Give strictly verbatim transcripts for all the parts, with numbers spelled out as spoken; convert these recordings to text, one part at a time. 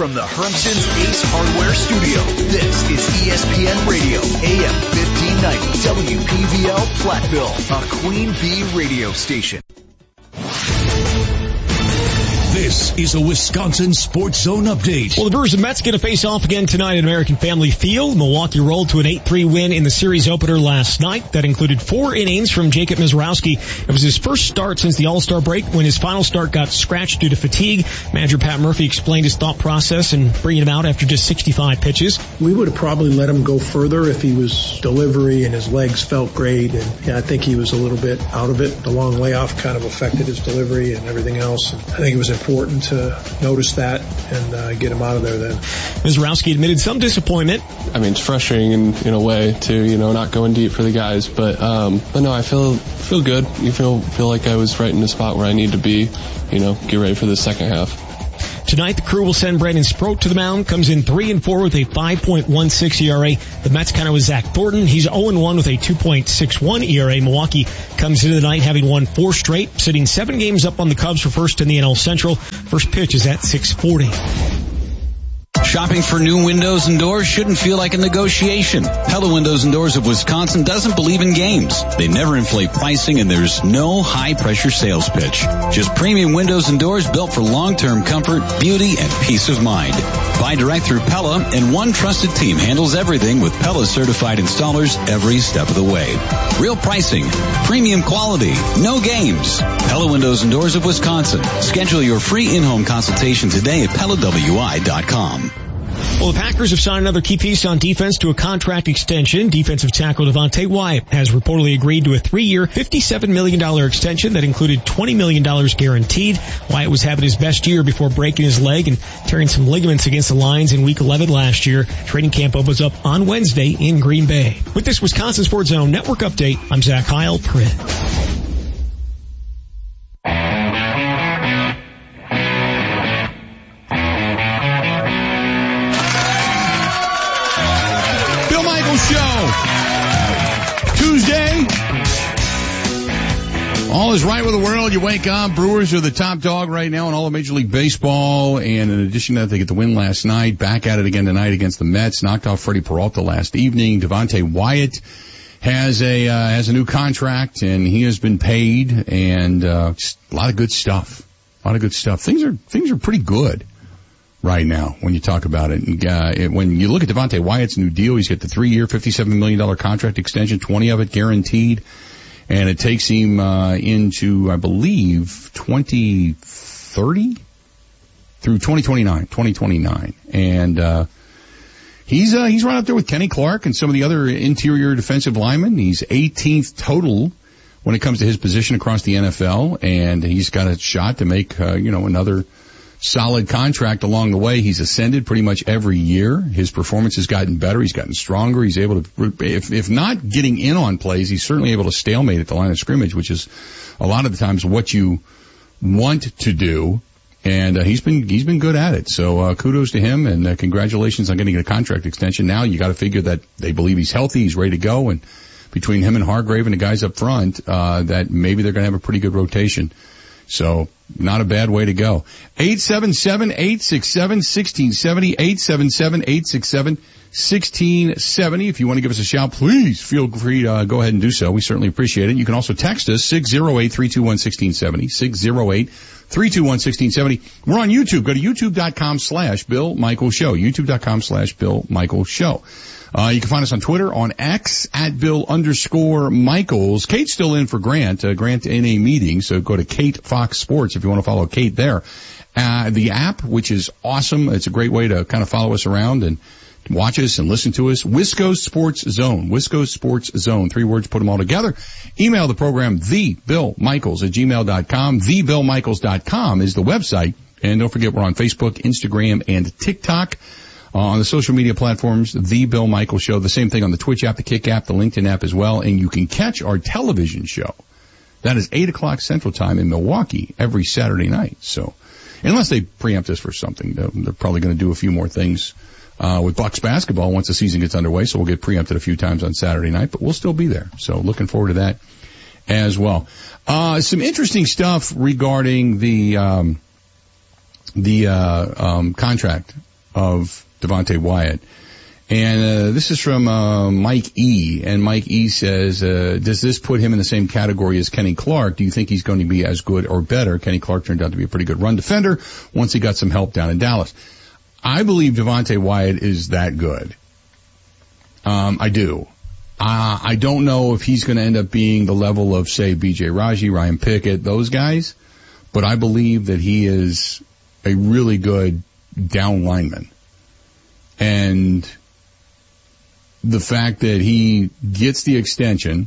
from the Hermson's Ace Hardware Studio, this is E S P N Radio, A M fifteen ninety, W P V L Platteville, a Queen Bee radio station. This is a Wisconsin Sports Zone update. Well, the Brewers and Mets get a face-off again tonight at American Family Field. Milwaukee rolled to an eight three win in the series opener last night. That included four innings from Jacob Misiorowski. It was his first start since the All-Star break when his final start got scratched due to fatigue. Manager Pat Murphy explained his thought process in bringing him out after just sixty-five pitches. We would have probably let him go further if he was delivery and his legs felt great. And yeah, I think he was a little bit out of it. The long layoff kind of affected his delivery and everything else. And I think it was important to notice that and uh, get him out of there then. Misiorowski admitted some disappointment. I mean, it's frustrating in, in a way to, you know, not going deep for the guys, but um, but no, I feel feel good. You feel feel like I was right in the spot where I need to be, you know, get ready for the second half. Tonight, the Crew will send Brandon Sproat to the mound. Comes in three and four with a five point one six E R A. The Mets kind of with Zach Thornton. He's oh and one with a two point six one E R A. Milwaukee comes into the night having won four straight, sitting seven games up on the Cubs for first in the N L Central. First pitch is at six forty. Shopping for new windows and doors shouldn't feel like a negotiation. Pella Windows and Doors of Wisconsin doesn't believe in games. They never inflate pricing, and there's no high-pressure sales pitch. Just premium windows and doors built for long-term comfort, beauty, and peace of mind. Buy direct through Pella, and one trusted team handles everything with Pella certified installers every step of the way. Real pricing, premium quality, no games. Pella Windows and Doors of Wisconsin. Schedule your free in-home consultation today at Pella W I dot com. Well, the Packers have signed another key piece on defense to a contract extension. Defensive tackle Devontae Wyatt has reportedly agreed to a three-year, fifty-seven million dollars extension that included twenty million dollars guaranteed. Wyatt was having his best year before breaking his leg and tearing some ligaments against the Lions in Week eleven last year. Training camp opens up on Wednesday in Green Bay. With this Wisconsin Sports Zone Network update, I'm Zach Heil, Print. Tuesday. All is right with the world. You wake up. Brewers are the top dog right now in all of Major League Baseball. And in addition to that, they get the win last night. Back at it again tonight against the Mets. Knocked off Freddie Peralta last evening. Devontae Wyatt has a, uh, has a new contract, and he has been paid. And, uh, just a lot of good stuff. A lot of good stuff. Things are, things are pretty good right now when you talk about it. And, uh, it, when you look at Devontae Wyatt's new deal, he's got the three-year, fifty-seven million dollars contract extension, twenty of it guaranteed. And it takes him, uh, into, I believe, twenty thirty through twenty twenty-nine, twenty twenty-nine. And, uh, he's, uh, he's right up there with Kenny Clark and some of the other interior defensive linemen. He's eighteenth total when it comes to his position across the N F L. And he's got a shot to make, uh, you know, another solid contract along the way. He's ascended pretty much every year. His performance has gotten better. He's gotten stronger. He's able to, if, if not getting in on plays, he's certainly able to stalemate at the line of scrimmage, which is a lot of the times what you want to do. And uh, he's been he's been good at it. So uh, kudos to him, and uh, congratulations on getting a contract extension. Now you got to figure that they believe he's healthy, he's ready to go, and between him and Hargrave and the guys up front, uh, that maybe they're going to have a pretty good rotation. So, not a bad way to go. eight seven seven, eight six seven, one six seven zero, eight seven seven, eight six seven, one six seven zero. If you want to give us a shout, please feel free to uh, go ahead and do so. We certainly appreciate it. You can also text us, six oh eight, three two one, one six seven zero, six oh eight, three two one, one six seven zero. We're on YouTube. Go to youtube.com slash Bill Michaels Show. youtube.com slash Bill Michaels Show. Uh, you can find us on Twitter, on X, at Bill underscore Michaels. Kate's still in for Grant, uh, Grant in a meeting, so go to Kate Fox Sports if you want to follow Kate there. Uh, the app, which is awesome. It's a great way to kind of follow us around and watch us and listen to us. Wisco Sports Zone. Wisco Sports Zone. Three words, put them all together. Email the program, the Bill Michaels at gmail dot com. the bill michaels dot com is the website. And don't forget, we're on Facebook, Instagram, and TikTok. Uh, on the social media platforms, The Bill Michaels Show. The same thing on the Twitch app, the Kick app, the LinkedIn app as well. And you can catch our television show. That is eight o'clock Central Time in Milwaukee every Saturday night. So, unless they preempt us for something, they're, they're probably going to do a few more things uh with Bucks basketball once the season gets underway. So we'll get preempted a few times on Saturday night, but we'll still be there. So looking forward to that as well. Uh Some interesting stuff regarding the um the uh um contract of Devontae Wyatt. And uh, this is from uh, Mike E. And Mike E. says, uh, does this put him in the same category as Kenny Clark? Do you think he's going to be as good or better? Kenny Clark turned out to be a pretty good run defender once he got some help down in Dallas. I believe Devontae Wyatt is that good. Um, I do. Uh, I don't know if he's going to end up being the level of, say, B J Raji, Ryan Pickett, those guys, but I believe that he is a really good down lineman. And the fact that he gets the extension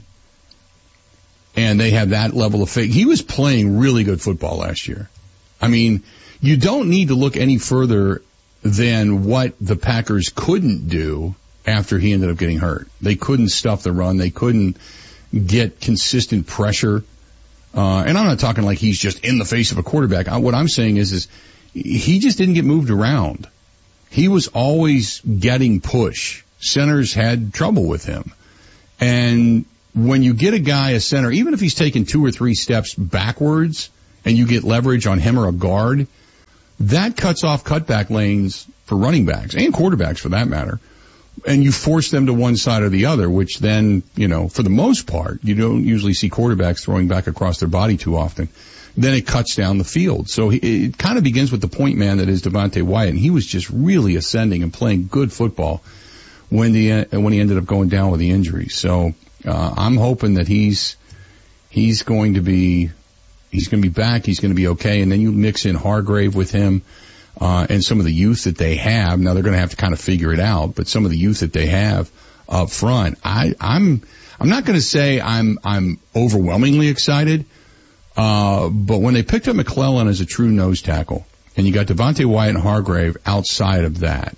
and they have that level of faith. He was playing really good football last year. I mean, you don't need to look any further than what the Packers couldn't do after he ended up getting hurt. They couldn't stuff the run. They couldn't get consistent pressure. Uh, and I'm not talking like he's just in the face of a quarterback. What I'm saying is, is he just didn't get moved around. He was always getting push. Centers had trouble with him. And when you get a guy, a center, even if he's taking two or three steps backwards and you get leverage on him or a guard, that cuts off cutback lanes for running backs and quarterbacks for that matter. And you force them to one side or the other, which then, you know, for the most part, you don't usually see quarterbacks throwing back across their body too often. Then it cuts down the field. So he, it kind of begins with the point man that is Devontae Wyatt, and he was just really ascending and playing good football when the when he ended up going down with the injury. So uh, I'm hoping that he's he's going to be he's going to be back. He's going to be okay. And then you mix in Hargrave with him. Uh, and some of the youth that they have. Now they're going to have to kind of figure it out, but some of the youth that they have up front, I, I'm, I'm not going to say I'm, I'm overwhelmingly excited. Uh, but when they picked up McClellan as a true nose tackle and you got Devontae Wyatt and Hargrave outside of that,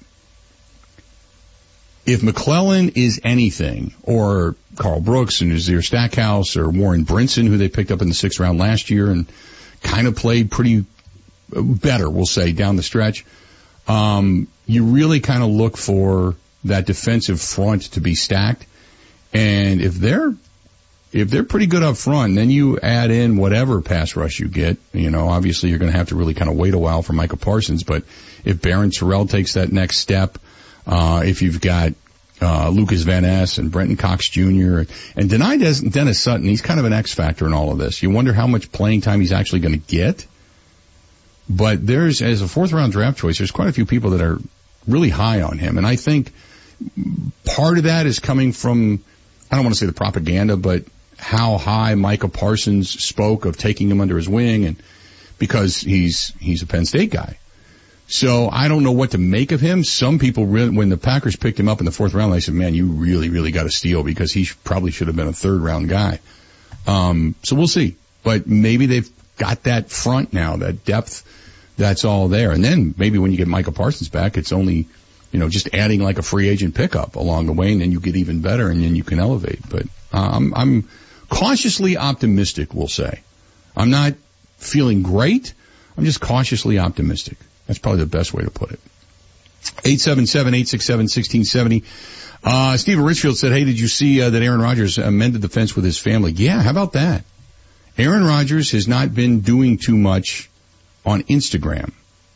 if McClellan is anything, or Carl Brooks and Nazir Stackhouse or Warren Brinson, who they picked up in the sixth round last year and kind of played pretty better, we'll say, down the stretch, um, you really kind of look for that defensive front to be stacked. And if they're, if they're pretty good up front, then you add in whatever pass rush you get. You know, obviously you're going to have to really kind of wait a while for Micah Parsons, but if Barron Terrell takes that next step, uh, if you've got, uh, Lucas Van Ness and Brenton Cox Junior and Dennis, Dennis Sutton, he's kind of an X factor in all of this. You wonder how much playing time he's actually going to get. But there's, as a fourth round draft choice, there's quite a few people that are really high on him. And I think part of that is coming from, I don't want to say the propaganda, but how high Micah Parsons spoke of taking him under his wing, and because he's, he's a Penn State guy. So I don't know what to make of him. Some people really, when the Packers picked him up in the fourth round, they said, man, you really, really got to steal because he probably should have been a third round guy. Um, so we'll see. But maybe they've got that front now, that depth. That's all there. And then maybe when you get Micah Parsons back, it's only, you know, just adding like a free agent pickup along the way, and then you get even better, and then you can elevate. But uh, I'm, I'm cautiously optimistic, we'll say. I'm not feeling great. I'm just cautiously optimistic. That's probably the best way to put it. eight seven seven, eight six seven, one six seven zero. Uh, Stephen Richfield said, hey, did you see uh, that Aaron Rodgers amended the fence with his family? Yeah, how about that? Aaron Rodgers has not been doing too much on Instagram.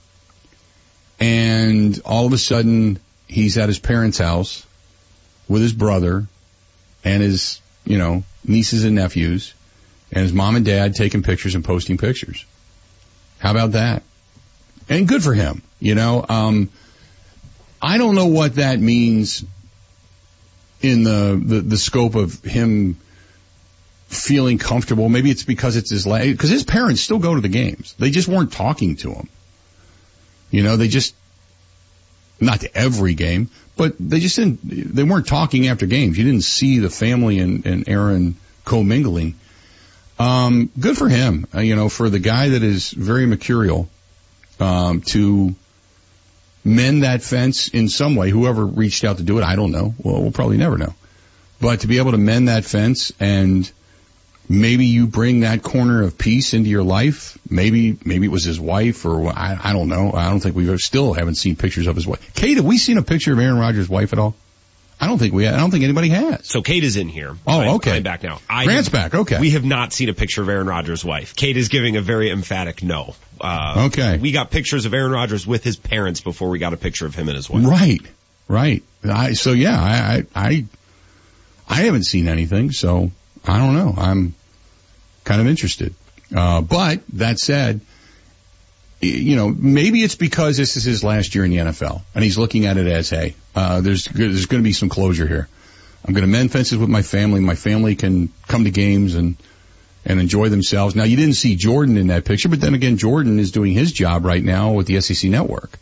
And all of a sudden, he's at his parents' house with his brother and his, you know, nieces and nephews, and his mom and dad taking pictures and posting pictures. How about that? And good for him, you know. Um, I don't know what that means in the, the, the scope of him feeling comfortable. Maybe it's because it's his last, because his parents still go to the games. They just weren't talking to him. You know, they just, not to every game, but they just didn't, they weren't talking after games. You didn't see the family and, and Aaron commingling. Um, good for him, uh, you know, for the guy that is very mercurial, um, to mend that fence in some way. Whoever reached out to do it, I don't know. Well, we'll probably never know. But to be able to mend that fence, and maybe you bring that corner of peace into your life. Maybe, maybe it was his wife, or I, I don't know. I don't think we've still haven't seen pictures of his wife. Kate, have we seen a picture of Aaron Rodgers' wife at all? I don't think we. I don't think anybody has. So Kate is in here. Oh, I'm, okay. I'm back now. I Grant's have, back. Okay. We have not seen a picture of Aaron Rodgers' wife. Kate is giving a very emphatic no. Uh, okay. We got pictures of Aaron Rodgers with his parents before we got a picture of him and his wife. Right. Right. I, so yeah, I, I, I, I haven't seen anything, so I don't know. I'm kind of interested. Uh, but that said, you know, maybe it's because this is his last year in the N F L, and he's looking at it as, hey, uh, there's there's going to be some closure here. I'm going to mend fences with my family. My family can come to games and and enjoy themselves. Now, you didn't see Jordan in that picture, but then again, Jordan is doing his job right now with the S E C Network,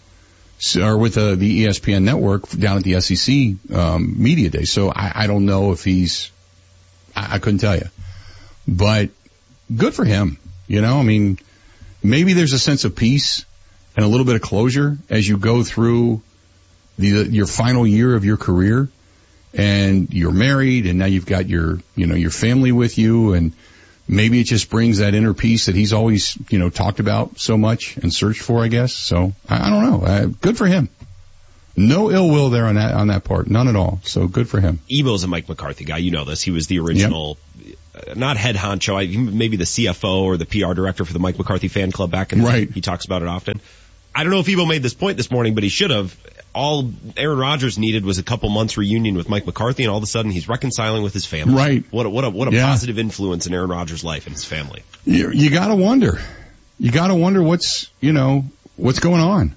so, or with uh, the E S P N Network down at the S E C um, Media Day. So I, I don't know if he's, I, I couldn't tell you, but good for him. You know, I mean. Maybe there's a sense of peace and a little bit of closure as you go through the, your final year of your career, and you're married, and now you've got your, you know, your family with you, and maybe it just brings that inner peace that he's always, you know, talked about so much and searched for, I guess. So I, I don't know. Uh, good for him. No ill will there on that on that part, none at all. So good for him. Ebo's a Mike McCarthy guy. You know this. He was the original. Yep. Not head honcho, I, maybe the C F O or the P R director for the Mike McCarthy fan club back in the right. day. He talks about it often. I don't know if Ebo made this point this morning, but he should have. All Aaron Rodgers needed was a couple months reunion with Mike McCarthy, and all of a sudden he's reconciling with his family. Right. What a, what a, what a yeah. positive influence in Aaron Rodgers' life and his family. You, you gotta wonder. You gotta wonder what's, you know, what's going on.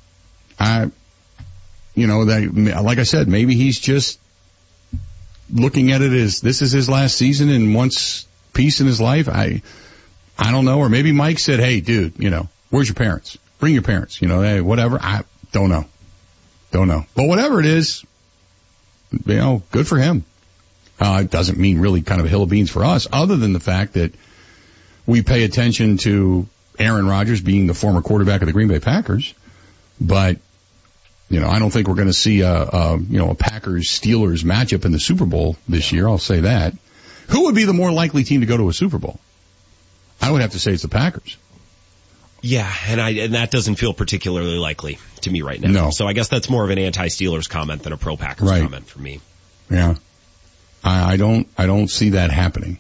I, you know, that, like I said, maybe he's just looking at it as this is his last season and wants peace in his life. I, I don't know. Or maybe Mike said, hey, dude, you know, where's your parents? Bring your parents. You know, hey, whatever. I don't know. Don't know. But whatever it is, you know, good for him. Uh, it doesn't mean really kind of a hill of beans for us, other than the fact that we pay attention to Aaron Rodgers being the former quarterback of the Green Bay Packers. But, you know, I don't think we're going to see a, a, you know, a Packers-Steelers matchup in the Super Bowl this year. I'll say that. Who would be the more likely team to go to a Super Bowl? I would have to say it's the Packers. Yeah, and I and that doesn't feel particularly likely to me right now. No. So I guess that's more of an anti-Steelers comment than a pro-Packers right. comment for me. Yeah. I, I don't, I don't see that happening.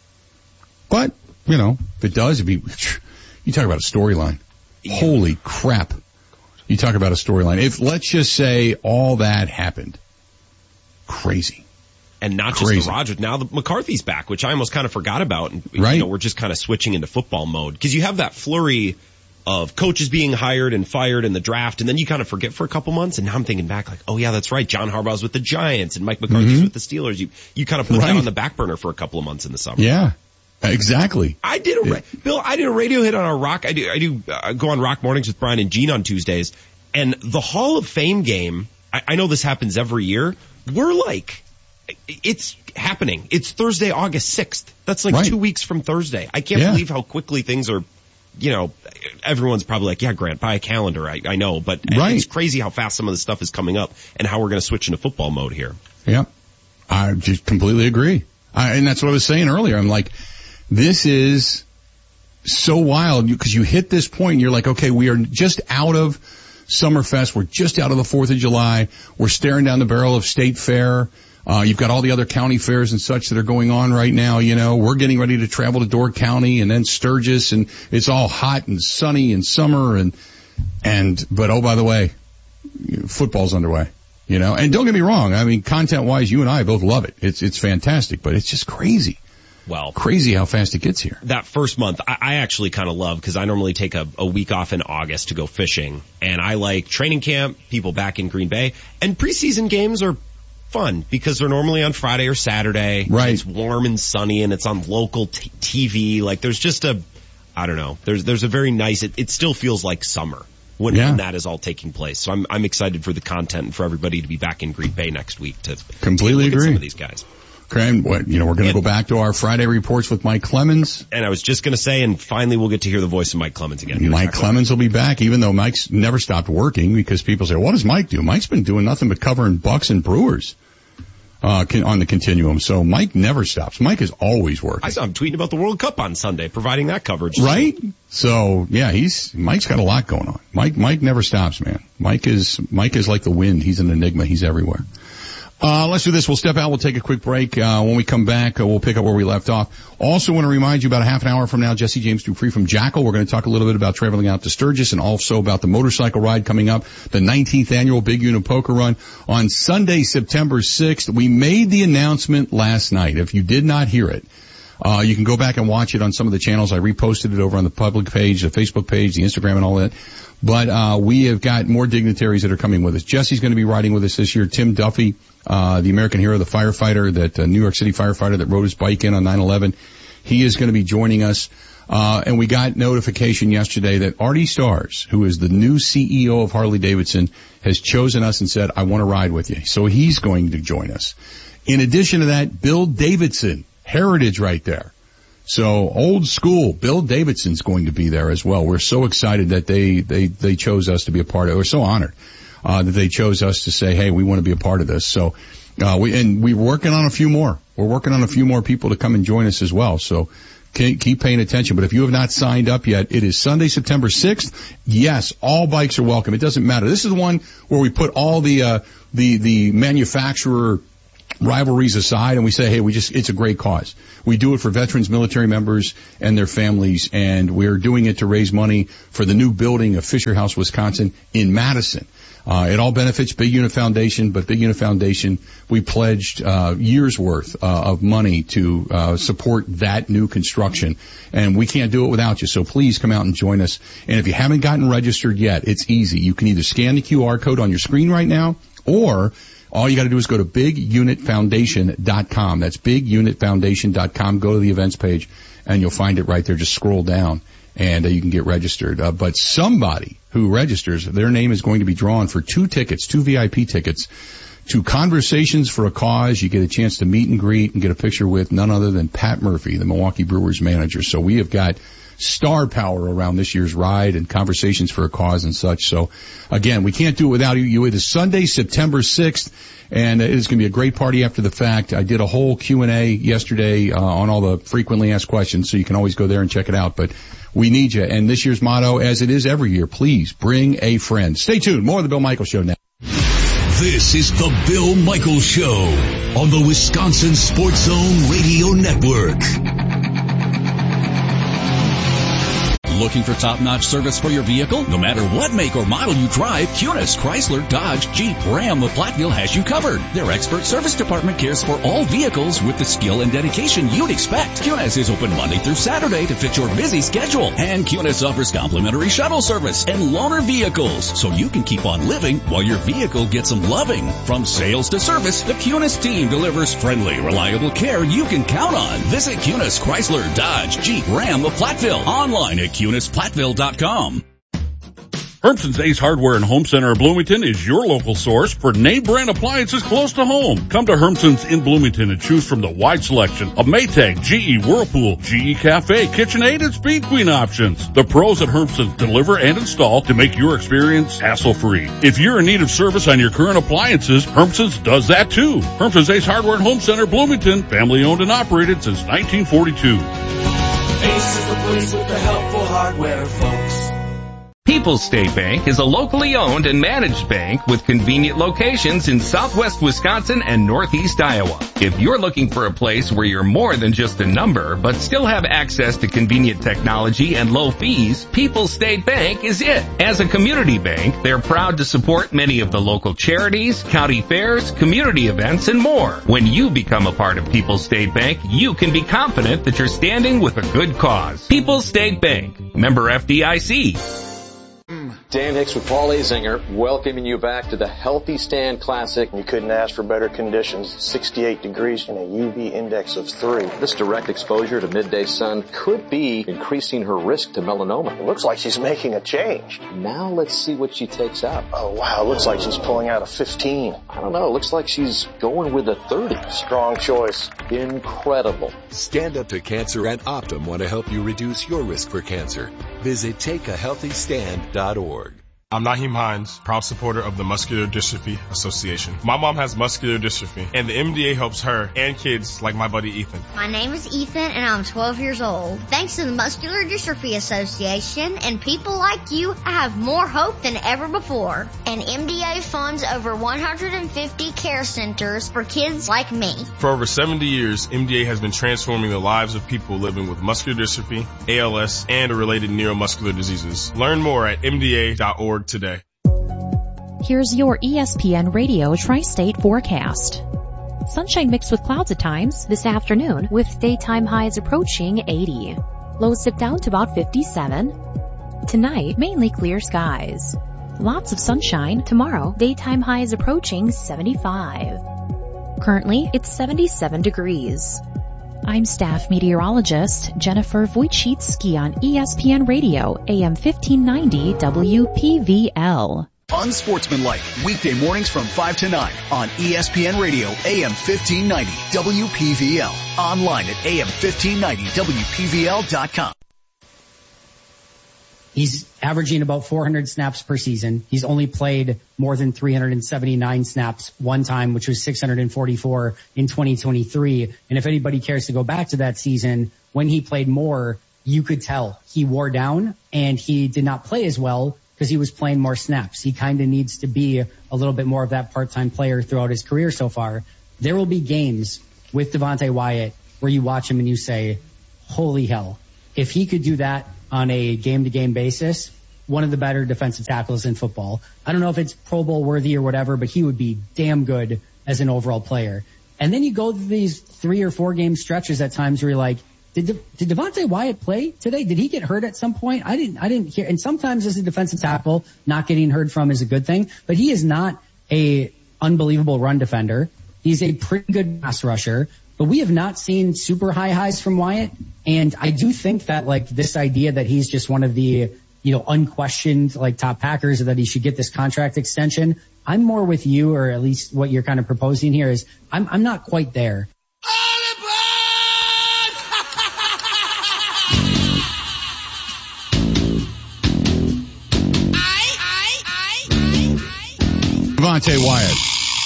But, you know, if it does, it'd be, you talk about a storyline. Yeah. Holy crap. You talk about a storyline. If, let's just say all that happened. Crazy. And not Crazy. just the Rodgers. Now the McCarthy's back, which I almost kind of forgot about. And, right. You know, we're just kind of switching into football mode. Because you have that flurry of coaches being hired and fired in the draft, and then you kind of forget for a couple months. And now I'm thinking back like, oh yeah, that's right. John Harbaugh's with the Giants and Mike McCarthy's mm-hmm. with the Steelers. You you kind of put right. that on the back burner for a couple of months in the summer. Yeah. Exactly. I did a, Bill, I did a radio hit on our rock. I do, I do uh, go on Rock Mornings with Brian and Gene on Tuesdays. And the Hall of Fame game, I, I know this happens every year. We're like, it's happening. It's Thursday, August sixth. That's like right. two weeks from Thursday. I can't yeah. believe how quickly things are, you know, everyone's probably like, yeah, Grant, buy a calendar. I, I know, but right. it's crazy how fast some of this stuff is coming up and how we're going to switch into football mode here. Yeah. I just completely agree. I, and that's what I was saying earlier. I'm like, this is so wild because you hit this point and you're like, okay, we are just out of Summerfest. We're just out of the fourth of July. We're staring down the barrel of State Fair. Uh, you've got all the other county fairs and such that are going on right now. You know, we're getting ready to travel to Door County and then Sturgis, and it's all hot and sunny and summer and, and, but oh, by the way, football's underway, you know, and don't get me wrong. I mean, content wise, you and I both love it. It's, it's fantastic, but it's just crazy. Well, crazy how fast it gets here. That first month, I, I actually kind of love because I normally take a, a week off in August to go fishing, and I like training camp, people back in Green Bay, and preseason games are fun because they're normally on Friday or Saturday. Right. It's warm and sunny, and it's on local t- TV. Like there's just a, I don't know, there's there's a very nice. It, it still feels like summer when, yeah. when that is all taking place. So I'm I'm excited for the content and for everybody to be back in Green Bay next week to completely to look agree. at some of these guys. Okay, what, you know, we're going to go back to our Friday reports with Mike Clemens. And I was just going to say, and finally we'll get to hear the voice of Mike Clemens again. You're Mike exactly Clemens right. will be back, even though Mike's never stopped working, because people say, what does Mike do? Mike's been doing nothing but covering Bucks and Brewers uh, on the continuum. So Mike never stops. Mike is always working. I saw him tweeting about the World Cup on Sunday, providing that coverage. Right? So, yeah, he's Mike's got a lot going on. Mike Mike never stops, man. Mike is Mike is like the wind. He's an enigma. He's everywhere. Uh, let's do this. We'll step out. We'll take a quick break. Uh, when we come back, uh, we'll pick up where we left off. Also want to remind you about a half an hour from now, Jesse James Dupree from Jackal. We're going to talk a little bit about traveling out to Sturgis and also about the motorcycle ride coming up, the nineteenth annual Big Unit Poker Run on Sunday, September sixth. We made the announcement last night. If you did not hear it, uh, you can go back and watch it on some of the channels. I reposted it over on the public page, the Facebook page, the Instagram and all that. But, uh, we have got more dignitaries that are coming with us. Jesse's going to be riding with us this year. Tim Duffy, uh, the American hero, the firefighter, that uh, New York City firefighter that rode his bike in on nine eleven. He is going to be joining us. Uh, and we got notification yesterday that Artie Starrs, who is the new C E O of Harley Davidson, has chosen us and said, I want to ride with you. So he's going to join us. In addition to that, Bill Davidson, heritage right there. So old school, Bill Davidson's going to be there as well. We're so excited that they, they, they chose us to be a part of it. We're so honored, uh, that they chose us to say, hey, we want to be a part of this. So, uh, we, and we're working on a few more. We're working on a few more people to come and join us as well. So keep paying attention. But if you have not signed up yet, it is Sunday, September sixth. Yes, all bikes are welcome. It doesn't matter. This is the one where we put all the, uh, the, the manufacturer rivalries aside and we say, hey, we just, it's a great cause. We do it for veterans, military members, and their families, and we're doing it to raise money for the new building of Fisher House, Wisconsin in Madison. Uh, it all benefits Big Unit Foundation, but Big Unit Foundation, we pledged, uh, years worth, uh, of money to, uh, support that new construction. And we can't do it without you. So please come out and join us. And if you haven't gotten registered yet, it's easy. You can either scan the Q R code on your screen right now, or all you got to do is go to big unit foundation dot com. That's big unit foundation dot com. Go to the events page, and you'll find it right there. Just scroll down, and uh, you can get registered. Uh, but somebody who registers, their name is going to be drawn for two tickets, two V I P tickets, to Conversations for a Cause. You get a chance to meet and greet and get a picture with none other than Pat Murphy, the Milwaukee Brewers manager. So we have got star power around this year's ride and Conversations for a Cause and such. So again, we can't do it without you. It is Sunday, September sixth, and it is going to be a great party after the fact. I did a whole Q and A yesterday uh, on all the frequently asked questions, so you can always go there and check it out. But we need you. And this year's motto, as it is every year, please bring a friend. Stay tuned. More of the Bill Michaels Show now. This is the Bill Michaels Show on the Wisconsin Sports Zone Radio Network. Looking for top-notch service for your vehicle? No matter what make or model you drive, Kunis, Chrysler, Dodge, Jeep, Ram of Platteville has you covered. Their expert service department cares for all vehicles with the skill and dedication you'd expect. Kunis is open Monday through Saturday to fit your busy schedule. And Kunis offers complimentary shuttle service and loaner vehicles, so you can keep on living while your vehicle gets some loving. From sales to service, the Kunis team delivers friendly, reliable care you can count on. Visit Kunis, Chrysler, Dodge, Jeep, Ram of Platteville. Online at Kunis. Platteville dot com. Hermson's Ace Hardware and Home Center of Bloomington is your local source for name brand appliances close to home. Come to Hermson's in Bloomington and choose from the wide selection of Maytag, G E, Whirlpool, G E Cafe, KitchenAid, and Speed Queen options. The pros at Hermson's deliver and install to make your experience hassle-free. If you're in need of service on your current appliances, Hermson's does that too. Hermson's Ace Hardware and Home Center, Bloomington, family owned and operated since nineteen forty-two. Ace is the place with the helpful hardware, folks. People's State Bank is a locally owned and managed bank with convenient locations in southwest Wisconsin and northeast Iowa. If you're looking for a place where you're more than just a number, but still have access to convenient technology and low fees, People's State Bank is it. As a community bank, they're proud to support many of the local charities, county fairs, community events, and more. When you become a part of People's State Bank, you can be confident that you're standing with a good cause. People's State Bank, member F D I C. Dan Hicks with Paul Azinger, welcoming you back to the Healthy Stand Classic. You couldn't ask for better conditions. sixty-eight degrees and a U V index of three. This direct exposure to midday sun could be increasing her risk to melanoma. It looks like she's making a change. Now let's see what she takes out. Oh, wow. Looks like she's pulling out a fifteen. I don't know. Looks like she's going with a thirty. Strong choice. Incredible. Stand Up to Cancer and Optum want to help you reduce your risk for cancer. Visit take a healthy stand dot org. I'm Naheem Hines, proud supporter of the Muscular Dystrophy Association. My mom has muscular dystrophy, and the M D A helps her and kids like my buddy Ethan. My name is Ethan, and I'm twelve years old. Thanks to the Muscular Dystrophy Association and people like you, I have more hope than ever before. And M D A funds over one hundred fifty care centers for kids like me. For over seventy years, M D A has been transforming the lives of people living with muscular dystrophy, A L S, and related neuromuscular diseases. Learn more at M D A dot org today. Here's your E S P N Radio Tri-State forecast. Sunshine mixed with clouds at times this afternoon, with daytime highs approaching eighty. Lows dip down to about fifty-seven. Tonight, mainly clear skies. Lots of sunshine. Tomorrow, daytime highs approaching seventy-five. Currently, it's seventy-seven degrees. I'm staff meteorologist Jennifer Wojcicki on E S P N Radio, A M fifteen ninety W P V L. Unsportsmanlike, weekday mornings from five to nine on E S P N Radio, A M fifteen ninety W P V L. Online at A M fifteen ninety W P V L dot com. He's averaging about four hundred snaps per season. He's only played more than three hundred seventy-nine snaps one time, which was six hundred forty-four in twenty twenty-three. And if anybody cares to go back to that season, when he played more, you could tell he wore down and he did not play as well because he was playing more snaps. He kind of needs to be a little bit more of that part-time player throughout his career so far. There will be games with Devonte Wyatt where you watch him and you say, holy hell, if he could do that on a game-to-game basis, one of the better defensive tackles in football. I don't know if it's Pro Bowl worthy or whatever, but he would be damn good as an overall player. And then you go through these three or four game stretches at times where you're like, did, De- did Devonte Wyatt play today? Did he get hurt at some point? I didn't, I didn't hear. And sometimes as a defensive tackle, not getting heard from is a good thing, but he is not a unbelievable run defender. He's a pretty good pass rusher. But we have not seen super high highs from Wyatt. And I do think that like this idea that he's just one of the, you know, unquestioned like top Packers or that he should get this contract extension. I'm more with you, or at least what you're kind of proposing here is I'm, I'm not quite there. Devonte Wyatt.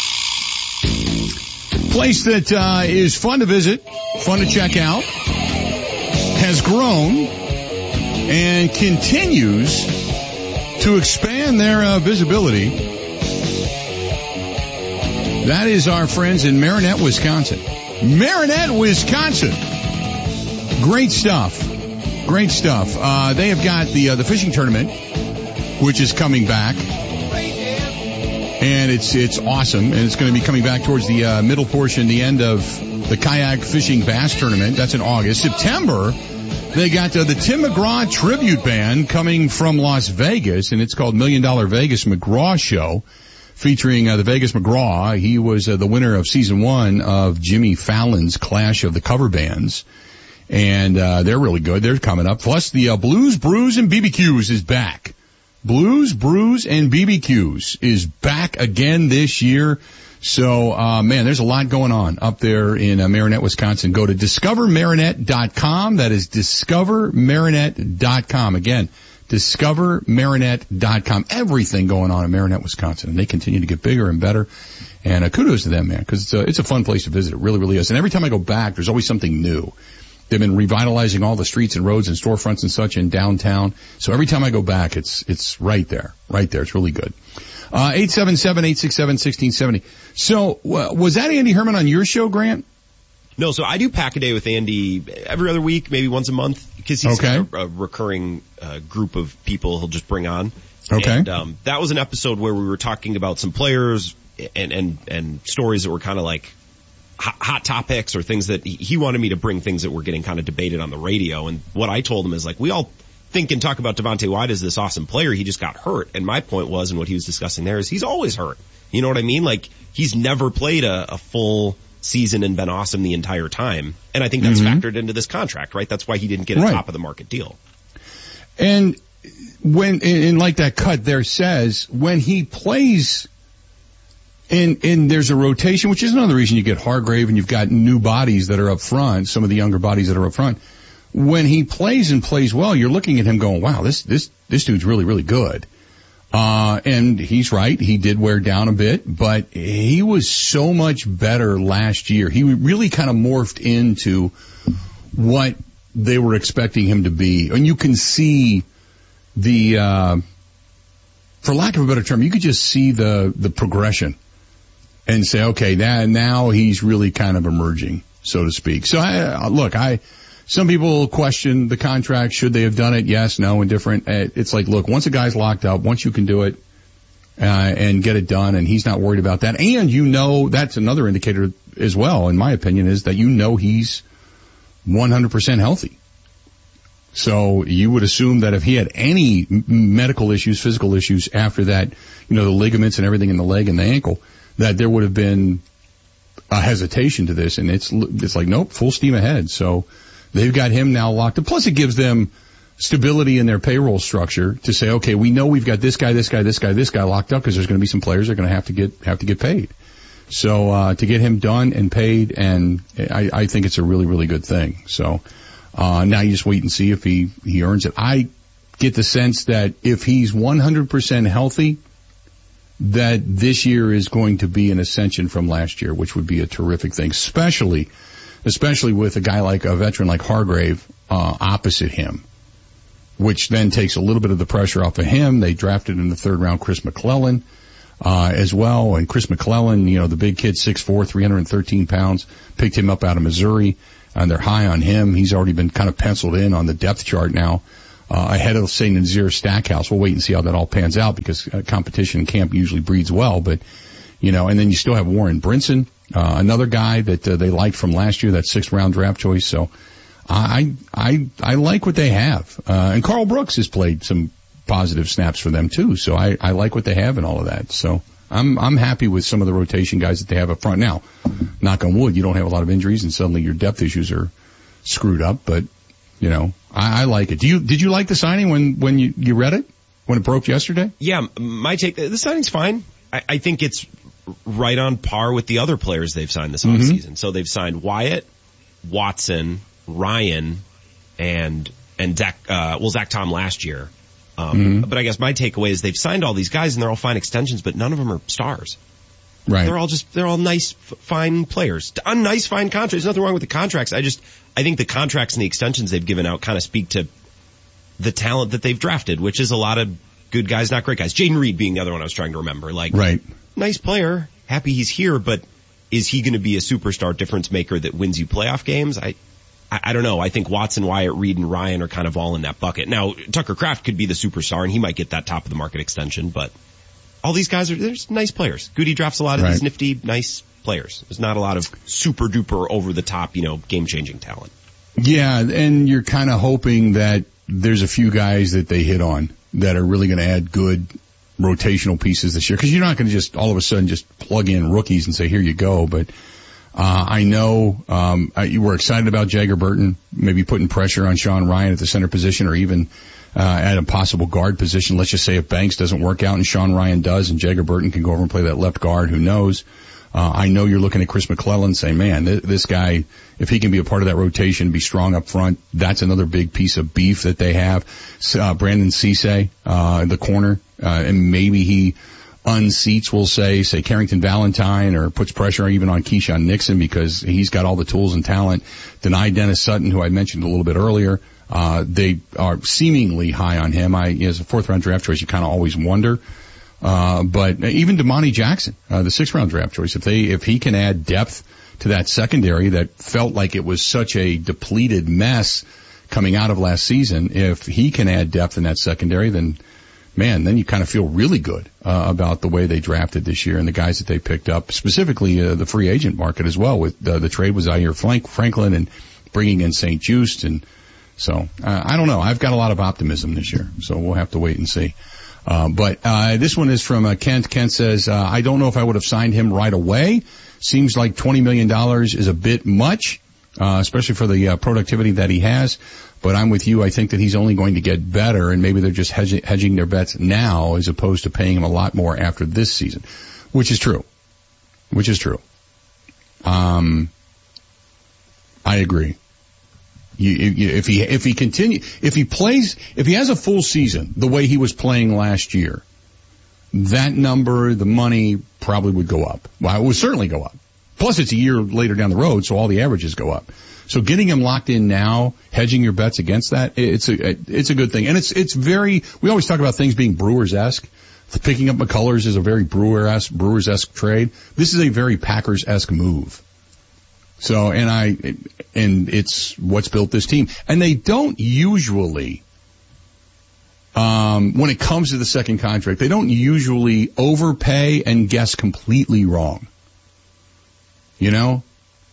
Place that uh, is fun to visit, fun to check out, has grown and continues to expand their uh, visibility. That is our friends in Marinette, Wisconsin. Marinette, Wisconsin. Great stuff. Great stuff. Uh, they have got the uh, the fishing tournament, which is coming back. And it's it's awesome, and it's going to be coming back towards the uh, middle portion, the end of the kayak fishing bass tournament. That's in August. September, they got uh, the Tim McGraw tribute band coming from Las Vegas, and it's called Million Dollar Vegas McGraw Show, featuring uh, the Vegas McGraw. He was uh, the winner of season one of Jimmy Fallon's Clash of the Cover Bands, and uh, they're really good. They're coming up. Plus, the uh, Blues, Brews, and B B Qs is back. Blues, Brews, and B B Qs is back again this year. So, uh, man, there's a lot going on up there in uh, Marinette, Wisconsin. Go to discover marinette dot com. That is discover marinette dot com. Again, discover marinette dot com. Everything going on in Marinette, Wisconsin. And they continue to get bigger and better. And uh, kudos to them, man, because it's a, it's a fun place to visit. It really, really is. And every time I go back, there's always something new. They've been revitalizing all the streets and roads and storefronts and such in downtown. So every time I go back, it's it's right there, right there. It's really good. Uh, eight seven seven, eight six seven, one six seven zero. So uh, was that Andy Herman on your show, Grant? No, so I do Pack a Day with Andy every other week, maybe once a month, because he's okay. got a, a recurring uh, group of people he'll just bring on. Okay. And um, that was an episode where we were talking about some players and and, and stories that were kind of like hot topics or things that he wanted me to bring, things that were getting kind of debated on the radio. And what I told him is like, we all think and talk about Devonte Wyatt as this awesome player. He just got hurt. And my point was, and what he was discussing there is he's always hurt. You know what I mean? Like he's never played a, a full season and been awesome the entire time. And I think that's mm-hmm. factored into this contract, right? That's why he didn't get a right. top of the market deal. And when, and like that cut there says, when he plays, And, and there's a rotation, which is another reason you get Hargrave and you've got new bodies that are up front, some of the younger bodies that are up front. When he plays and plays well, you're looking at him going, wow, this, this, this dude's really, really good. Uh, and he's right. He did wear down a bit, but he was so much better last year. He really kind of morphed into what they were expecting him to be. And you can see the, uh, for lack of a better term, you could just see the, the progression and say, okay, now, now he's really kind of emerging, so to speak. So I, look, I, some people question the contract. Should they have done it? Yes, no, indifferent. It's like, look, once a guy's locked up, once you can do it, uh, and get it done, and he's not worried about that. And you know, that's another indicator as well, in my opinion, is that you know he's one hundred percent healthy. So you would assume that if he had any medical issues, physical issues after that, you know, the ligaments and everything in the leg and the ankle, that there would have been a hesitation to this. And it's, it's like, nope, full steam ahead. So they've got him now locked up. Plus it gives them stability in their payroll structure to say, okay, we know we've got this guy, this guy, this guy, this guy locked up because there's going to be some players that are going to have to get, have to get paid. So, uh, to get him done and paid, and I, I think it's a really, really good thing. So, uh, now you just wait and see if he, he earns it. I get the sense that if he's one hundred percent healthy, that this year is going to be an ascension from last year, which would be a terrific thing, especially, especially with a guy like a veteran like Hargrave, uh, opposite him, which then takes a little bit of the pressure off of him. They drafted in the third round Chris McClellan, uh, as well. And Chris McClellan, you know, the big kid, six four, three hundred thirteen pounds, picked him up out of Missouri, and they're high on him. He's already been kind of penciled in on the depth chart now, uh, ahead of Saint Nazaire Stackhouse. We'll wait and see how that all pans out because uh, competition in camp usually breeds well, but, you know, and then you still have Warren Brinson, uh, another guy that uh, they liked from last year, that sixth round draft choice. So I, I, I like what they have. Uh, and Carl Brooks has played some positive snaps for them too. So I, I like what they have and all of that. So I'm, I'm happy with some of the rotation guys that they have up front. Now, knock on wood, you don't have a lot of injuries and suddenly your depth issues are screwed up, but you know, I, I like it. Do you, did you like the signing when, when you, you read it? When it broke yesterday? Yeah, my take, the signing's fine. I, I think it's right on par with the other players they've signed this Mm-hmm. offseason. So they've signed Wyatt, Watson, Ryan, and, and Zach, uh, well, Zach Tom last year. Um, Mm-hmm. but I guess my takeaway is they've signed all these guys and they're all fine extensions, but none of them are stars. Right. They're all just, they're all nice, f- fine players. On nice, fine contracts. There's nothing wrong with the contracts. I just, I think the contracts and the extensions they've given out kind of speak to the talent that they've drafted, which is a lot of good guys, not great guys. Jaden Reed being the other one I was trying to remember. Like, right. Nice player. Happy he's here, but is he going to be a superstar difference maker that wins you playoff games? I, I, I don't know. I think Watson, Wyatt, Reed, and Ryan are kind of all in that bucket. Now, Tucker Kraft could be the superstar and he might get that top of the market extension, but all these guys are, they're just nice players. Goody drafts a lot of Right. these nifty, nice players. There's not a lot of super duper over the top, you know, game changing talent. Yeah, and you're kind of hoping that there's a few guys that they hit on that are really going to add good rotational pieces this year. Because you're not going to just all of a sudden just plug in rookies and say, here you go. But uh I know um I, you were excited about Jagger Burton, maybe putting pressure on Sean Ryan at the center position or even uh at a possible guard position. Let's just say if Banks doesn't work out and Sean Ryan does and Jagger Burton can go over and play that left guard, who knows? Uh, I know you're looking at Chris McClellan saying, man, th- this guy, if he can be a part of that rotation, be strong up front, that's another big piece of beef that they have. Uh, Brandon Cisse, uh, the corner, uh, and maybe he unseats, we'll say, say Carrington Valentine or puts pressure even on Keyshawn Nixon because he's got all the tools and talent. Deny Dennis Sutton, who I mentioned a little bit earlier, uh, they are seemingly high on him. I, as a fourth round draft choice, you kind of always wonder. Uh, but even Damani Jackson, uh, the sixth round draft choice, if they, if he can add depth to that secondary that felt like it was such a depleted mess coming out of last season, if he can add depth in that secondary, then man, then you kind of feel really good, uh, about the way they drafted this year and the guys that they picked up, specifically, uh, the free agent market as well with, uh, the trade with Zaire Frank, Franklin and bringing in Saint Just. And so, uh, I don't know. I've got a lot of optimism this year, so we'll have to wait and see. Uh, but, uh, this one is from, uh, Kent. Kent says, uh, I don't know if I would have signed him right away. Seems like twenty million dollars is a bit much, uh, especially for the, uh, productivity that he has. But I'm with you. I think that he's only going to get better and maybe they're just hedging, hedging their bets now as opposed to paying him a lot more after this season, which is true, which is true. Um, I agree. You, you, if he, if he continue, if he plays, if he has a full season the way he was playing last year, that number, the money probably would go up. Well, it would certainly go up. Plus, it's a year later down the road, so all the averages go up. So getting him locked in now, hedging your bets against that, it's a it's a good thing. And it's it's very. We always talk about things being Brewers-esque. Picking up McCullers is a very Brewer-esque, Brewers-esque trade. This is a very Packers-esque move. So, and I, and it's what's built this team. And they don't usually, um, when it comes to the second contract, they don't usually overpay and guess completely wrong. You know?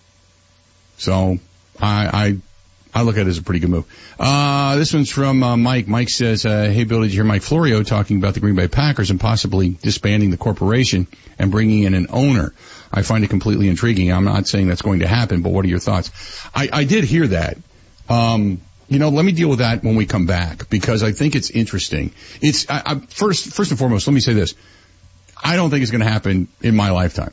So, I, I, I look at it as a pretty good move. Uh, this one's from, uh, Mike. Mike says, uh, hey Bill, did you hear Mike Florio talking about the Green Bay Packers and possibly disbanding the corporation and bringing in an owner? I find it completely intriguing. I'm not saying that's going to happen, but what are your thoughts? I, I did hear that. Um, you know, let me deal with that when we come back because I think it's interesting. It's, I, I, first, first and foremost, let me say this. I don't think it's going to happen in my lifetime.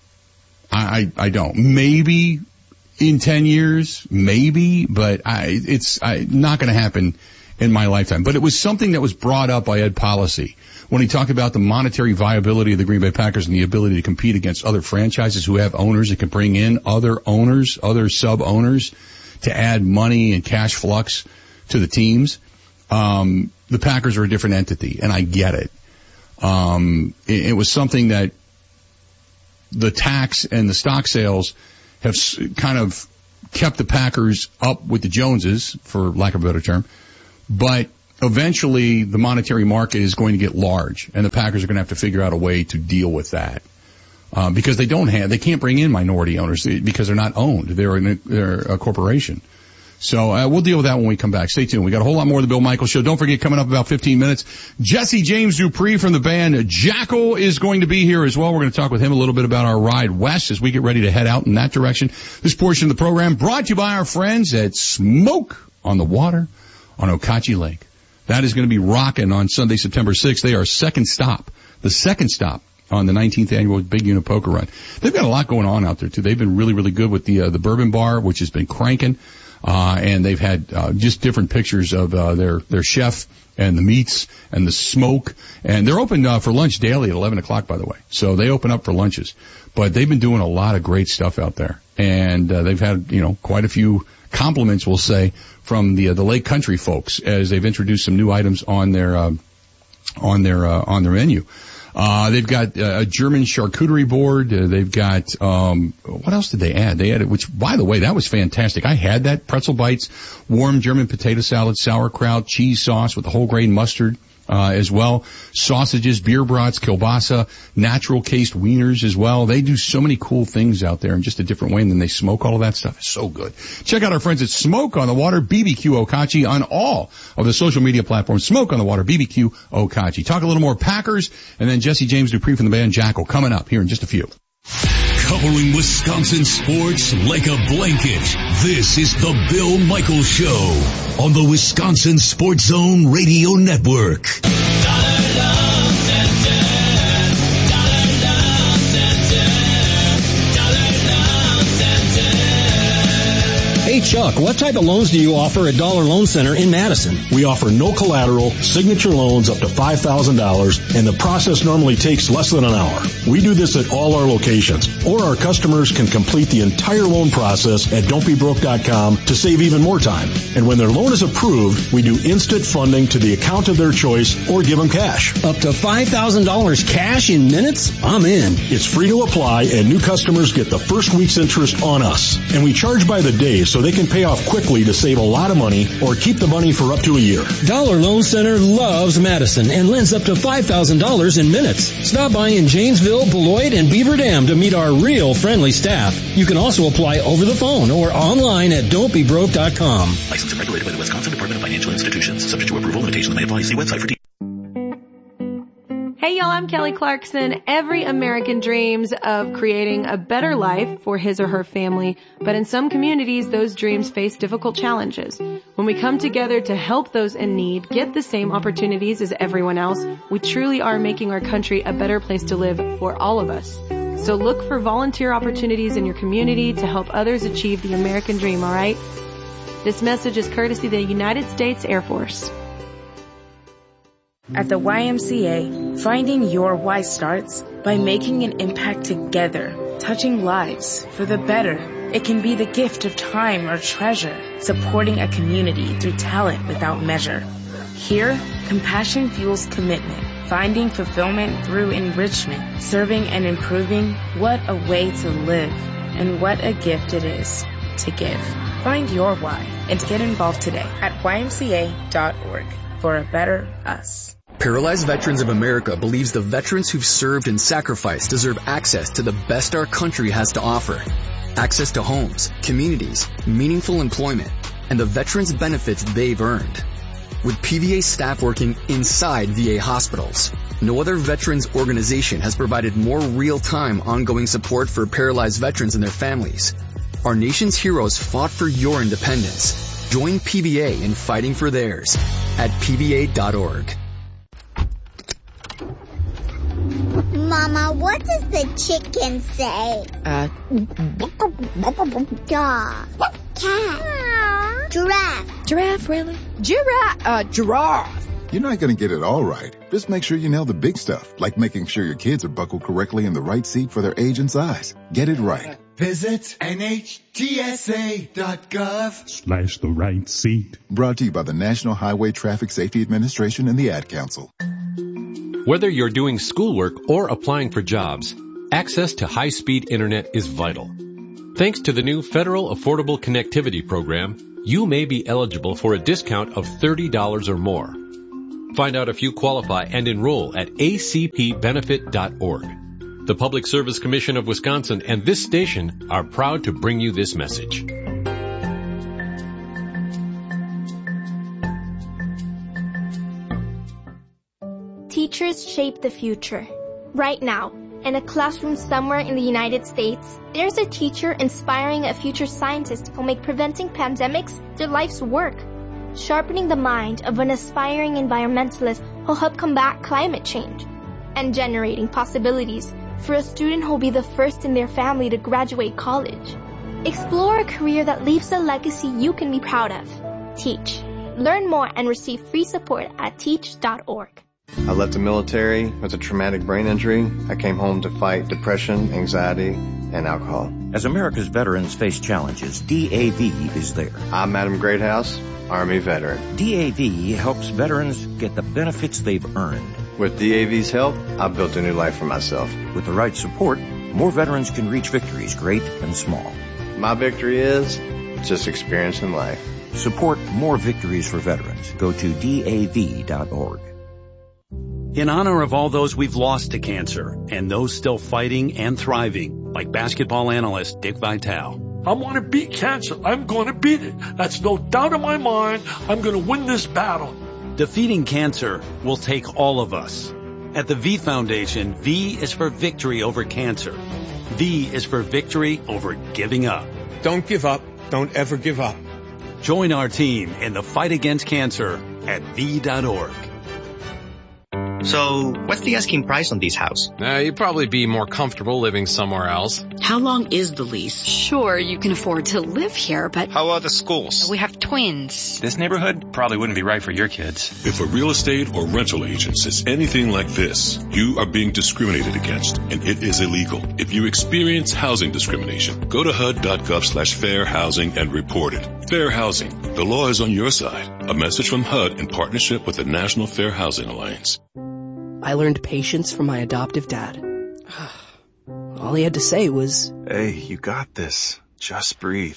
I, I, I don't. Maybe in ten years, maybe, but I, it's I, not going to happen in my lifetime. But it was something that was brought up by Ed Policy when he talked about the monetary viability of the Green Bay Packers and the ability to compete against other franchises who have owners that can bring in other owners, other sub-owners to add money and cash flux to the teams. Um, the Packers are a different entity, and I get it. Um, it, it was something that the tax and the stock sales have kind of kept the Packers up with the Joneses, for lack of a better term, but eventually the monetary market is going to get large, and the Packers are going to have to figure out a way to deal with that. Uh, because they don't have, they can't bring in minority owners because they're not owned. They're, an, they're a corporation. So, uh, we'll deal with that when we come back. Stay tuned. We got a whole lot more of the Bill Michaels Show. Don't forget, coming up about fifteen minutes, Jesse James Dupree from the band Jackal is going to be here as well. We're going to talk with him a little bit about our ride west as we get ready to head out in that direction. This portion of the program brought to you by our friends at Smoke on the Water on Okauchee Lake. That is going to be rocking on Sunday, September sixth. They are second stop, the second stop on the nineteenth annual Big Unit Poker Run. They've got a lot going on out there too. They've been really, really good with the, uh, the bourbon bar, which has been cranking. Uh, and they've had, uh, just different pictures of, uh, their, their chef and the meats and the smoke. And they're open, uh, for lunch daily at eleven o'clock, by the way. So they open up for lunches. But they've been doing a lot of great stuff out there. And, uh, they've had, you know, quite a few compliments, we'll say, from the, uh, the Lake Country folks as they've introduced some new items on their, uh, on their, uh, on their menu. Uh, they've got uh, a German charcuterie board. Uh, they've got, um, what else did they add? They added, which, by the way, that was fantastic. I had that, pretzel bites, warm German potato salad, sauerkraut, cheese sauce with the whole grain mustard, uh, as well. Sausages, beer brats, kielbasa, natural cased wieners as well. They do so many cool things out there in just a different way, and then they smoke all of that stuff. It's so good. Check out our friends at Smoke on the Water, B B Q Okauchee on all of the social media platforms. Smoke on the Water, B B Q Okauchee. Talk a little more Packers, and then Jesse James Dupree from the band Jackal coming up here in just a few. Covering Wisconsin sports like a blanket. This is the Bill Michaels Show on the Wisconsin Sports Zone Radio Network. Hey Chuck, what type of loans do you offer at Dollar Loan Center in Madison? We offer no collateral, signature loans up to five thousand dollars, and the process normally takes less than an hour. We do this at all our locations, or our customers can complete the entire loan process at don't be broke dot com to save even more time. And when their loan is approved, we do instant funding to the account of their choice or give them cash. Up to five thousand dollars cash in minutes? I'm in. It's free to apply, and new customers get the first week's interest on us. And we charge by the day, so they can pay off quickly to save a lot of money or keep the money for up to a year. Dollar Loan Center loves Madison and lends up to five thousand dollars in minutes. Stop by in Janesville, Beloit, and Beaver Dam to meet our real friendly staff. You can also apply over the phone or online at don't be broke dot com. Licensed and regulated by the Wisconsin Department of Financial Institutions. Subject to approval. Limitations may apply. See website for details. Hey y'all, I'm Kelly Clarkson. Every American dreams of creating a better life for his or her family, but in some communities, those dreams face difficult challenges. When we come together to help those in need get the same opportunities as everyone else, we truly are making our country a better place to live for all of us. So look for volunteer opportunities in your community to help others achieve the American dream, all right? This message is courtesy of the United States Air Force. At the Y M C A, finding your why starts by making an impact together, touching lives for the better. It can be the gift of time or treasure, supporting a community through talent without measure. Here, compassion fuels commitment, finding fulfillment through enrichment, serving and improving. What a way to live, and what a gift it is to give. Find your why and get involved today at Y M C A dot org for a better us. Paralyzed Veterans of America believes the veterans who've served and sacrificed deserve access to the best our country has to offer. Access to homes, communities, meaningful employment, and the veterans' benefits they've earned. With P V A staff working inside V A hospitals, no other veterans organization has provided more real-time ongoing support for paralyzed veterans and their families. Our nation's heroes fought for your independence. Join P V A in fighting for theirs at P V A dot org. Mama, what does the chicken say? Uh, Dog. Cat. Giraffe. Giraffe, really? Giraffe. Uh, giraffe. You're not going to get it all right. Just make sure you nail the big stuff, like making sure your kids are buckled correctly in the right seat for their age and size. Get it right. Visit N H T S A dot gov Slash the right seat. Brought to you by the National Highway Traffic Safety Administration and the Ad Council. Whether you're doing schoolwork or applying for jobs, access to high-speed internet is vital. Thanks to the new Federal Affordable Connectivity Program, you may be eligible for a discount of thirty dollars or more. Find out if you qualify and enroll at A C P benefit dot org. The Public Service Commission of Wisconsin and this station are proud to bring you this message. Teachers shape the future. Right now, in a classroom somewhere in the United States, there's a teacher inspiring a future scientist who'll make preventing pandemics their life's work, sharpening the mind of an aspiring environmentalist who'll help combat climate change, and generating possibilities for a student who'll be the first in their family to graduate college. Explore a career that leaves a legacy you can be proud of. Teach. Learn more and receive free support at teach dot org. I left the military with a traumatic brain injury. I came home to fight depression, anxiety, and alcohol. As America's veterans face challenges, D A V is there. I'm Adam Greathouse, Army veteran. D A V helps veterans get the benefits they've earned. With D A V's help, I've built a new life for myself. With the right support, more veterans can reach victories, great and small. My victory is just experiencing life. Support more victories for veterans. Go to D A V dot org. In honor of all those we've lost to cancer and those still fighting and thriving, like basketball analyst Dick Vitale. I want to beat cancer. I'm going to beat it. That's no doubt in my mind. I'm going to win this battle. Defeating cancer will take all of us. At the V Foundation, V is for victory over cancer. V is for victory over giving up. Don't give up. Don't ever give up. Join our team in the fight against cancer at V dot org. So, what's the asking price on this house? Uh, you'd probably be more comfortable living somewhere else. How long is the lease? Sure, you can afford to live here, but... How about the schools? We have twins. This neighborhood probably wouldn't be right for your kids. If a real estate or rental agent says anything like this, you are being discriminated against, and it is illegal. If you experience housing discrimination, go to H U D dot gov slash fair housing and report it. Fair housing. The law is on your side. A message from H U D in partnership with the National Fair Housing Alliance. I learned patience from my adoptive dad. All he had to say was, "Hey, you got this. Just breathe."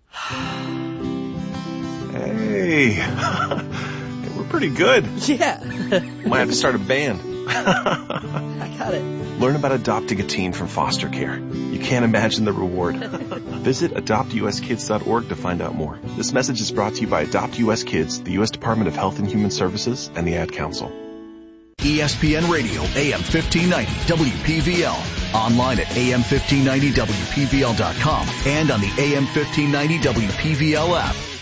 Hey, we're pretty good. Yeah. Might have to start a band. I got it. Learn about adopting a teen from foster care. You can't imagine the reward. Visit adopt U S kids dot org to find out more. This message is brought to you by Adopt U S Kids, the U S Department of Health and Human Services, and the Ad Council. E S P N Radio, A M fifteen ninety, W P V L. Online at A M fifteen ninety W P V L dot com and on the A M fifteen ninety W P V L app.